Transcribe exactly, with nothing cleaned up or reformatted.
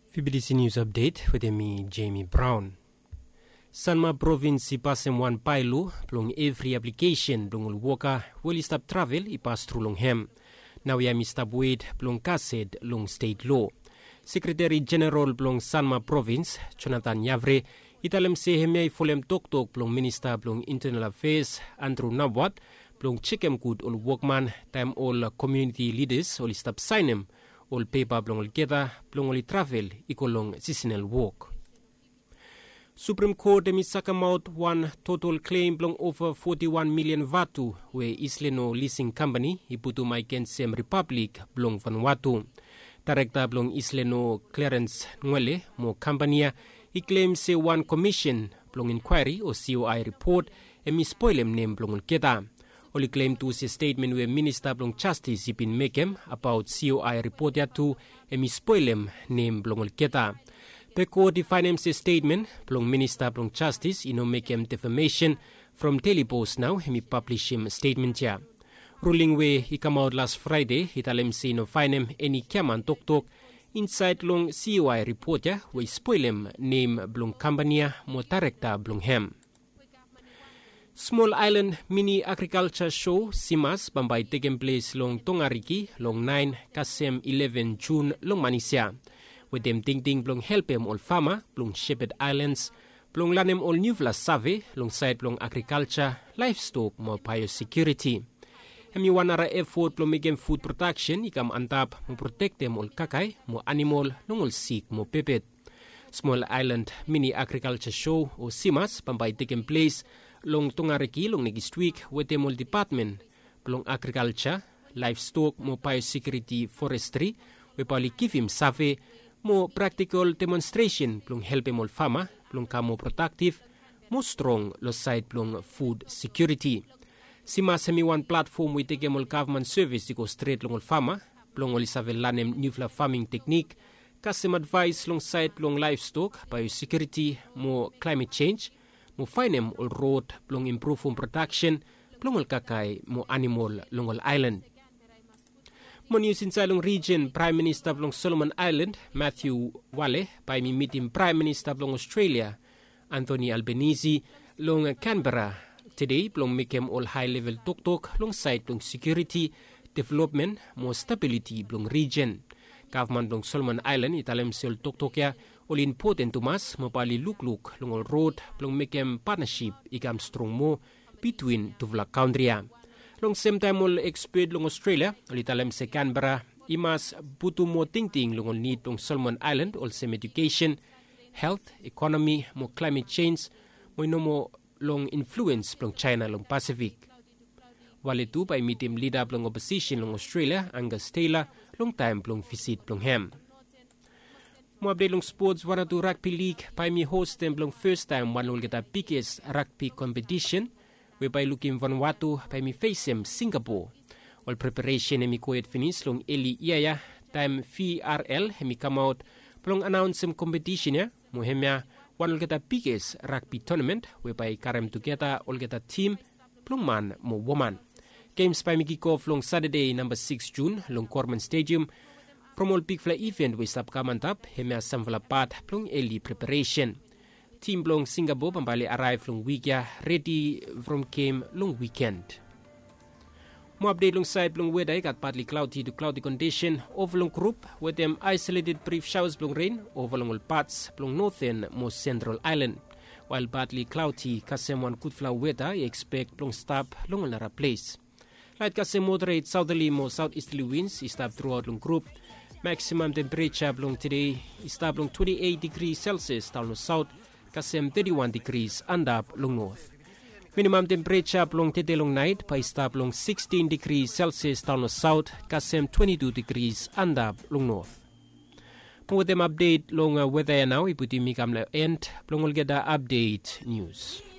V B D C News Update with me, Jamie Brown. Sanma Province ipasem wan pailu plong every application plong ulwoka will stop travel ipas through long hem. Now yam stop wait plong kased long state law. Secretary General plong Sanma Province, Jonathan Yavre, italem se hemyay folem tok-tok plong Minister plong Internal Affairs, Andrew Nawat, plong chikem kud ul workman, time all community leaders ul stop signem, ul paper plong ul geda, plong ul travel, ikolong seasonal work. Supreme Court emisaka out one total claim plong over forty-one million vatu, where Isleno leasing company, iputu maiken sem Republic, plong Vanuatu. Director plong Isleno Clarence Nwele, mo company, he claims se one commission, plong inquiry o C O I report, emispoilem name plong ul geda. Only claim to see statement where Minister plong Justice ipin mekem about C O I report ya to emispoilem name plong ul geda. The court define se statement plong Minister plong Justice ino mekem defamation from Daily Post now hemi publish him statement ya. Ruling way he come out last Friday hitalem se ino fine him any kiaman tok tok inside long C O I report ya we spoilem name plong company mo director plong hem. Small Island Mini Agriculture Show Simas bambay taking place long Tongariki long nine kasem eleven June long Manisya. With them ting ting plong help em all farmer plong Shepherd Islands plong lanem all Nuvla Save long side plong agriculture livestock mo biosecurity. Hemi wanara effort plong megem food production ikam antap mo protect them all kakay mo animal long all sick mo pepet. Small Island Mini Agriculture Show o Simas bambay taking place long Tongariki long next week with them all department plong agriculture livestock mo biosecurity forestry we pali give him save mo practical demonstration plong help em all farmer plong kamo productive mo strong lo side plong food security. Sima semi one platform we take em all government service to go straight long all farmer plong all save lanem newfla farming technique kasem advice long side plong livestock biosecurity mo climate change mo finem all road plong improve on production plong all kakay mo animal long all island. Mo news in Salong region, Prime Minister of Solomon Island, Matthew Wale, by me meeting Prime Minister of Australia, Anthony Albanese, long Canberra. Today, plong mekem all high-level tok-tok, long side plong security, development, more stability plong region. Government long Solomon Island, italem sel tok-tok ya, all important to mas, mo pali luk-luk, long all road, plong mekem partnership, ikam strong mo, between Tuvla country ya. Long same time all expert long Australia, ulitalem se Canberra, imas butu mo ting-ting long all need long Solomon Island, all same education, health, economy, mo climate change, mo ino mo long influence long China long Pacific. Wale tu by meeting leader long opposition long Australia, Angus Taylor, long time long visit long hem. Mo update long sports, wana tu rugby league, by me host them long first time one long get a biggest rugby competition, whereby looking Vanuatu by me face him Singapore. All preparation hemi quiet finish long Eli Iaya time V R L hemi come out plong announce him competition ya mo hemya one will get a biggest rugby tournament whereby karem together all get a team plong man mo woman. Games by me kick off long Saturday number six June long Corman Stadium from all big fly event we stop kamantap hemya samvala part plong Eli preparation. Team long Singapore pambali arrive long week ya ready from game long weekend. Mo update long side long weather got partly cloudy to cloudy condition over long group with them isolated brief showers long rain over long all parts long northern most central island. While partly cloudy kasem one good flow weather you expect long stop long another place. Light kasem moderate southerly mo southeasterly winds is stop throughout long group. Maximum temperature long today is stop long twenty-eight degrees Celsius down the south. Kasem thirty-one degrees and up long north. Minimum temperature long today long night by stop long sixteen degrees Celsius down the south. Kasem twenty-two degrees and up long north. With them update long uh, weather now, iputi mi kamla end. Long will get the update news.